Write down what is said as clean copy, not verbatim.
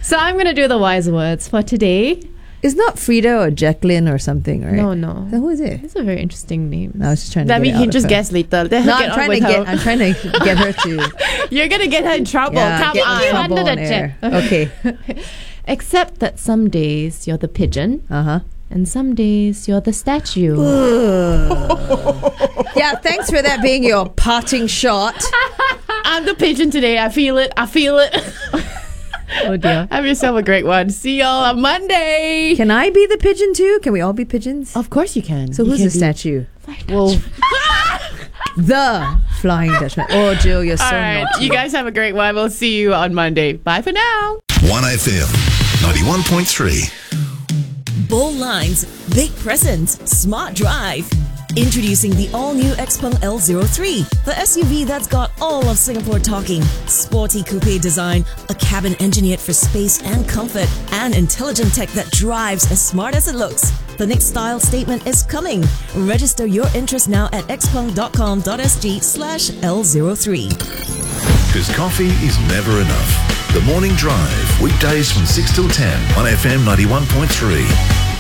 So I'm going to do the wise words for today. It's not Frida or Jacqueline or something, right? No. So who is it? It's a very interesting name. No, I was just trying to That get we it out can of just her. guess later. Let her No, get on with her. I'm trying to get her to You're going to get her in trouble. Come get on. in trouble Under on the air. check. Okay. Except that some days you're the pigeon and some days you're the statue. Yeah, thanks for that being your parting shot. I'm the pigeon today. I feel it. Oh dear. Have yourself a great one. See y'all on Monday. Can I be the pigeon too? Can we all be pigeons? Of course you can. So who's the statue? Well, The Flying Dutchman. Oh, Jill, you're so all right. naughty. You guys have a great one. We'll see you on Monday. Bye for now. 1FM 91.3. Bold lines, big presence, smart drive. Introducing the all-new Xpeng L03, the SUV that's got all of Singapore talking. Sporty coupe design, a cabin engineered for space and comfort, and intelligent tech that drives as smart as it looks. The next style statement is coming. Register your interest now at xpeng.com.sg/L03. Because coffee is never enough. The Morning Drive, weekdays from 6 till 10 on FM 91.3.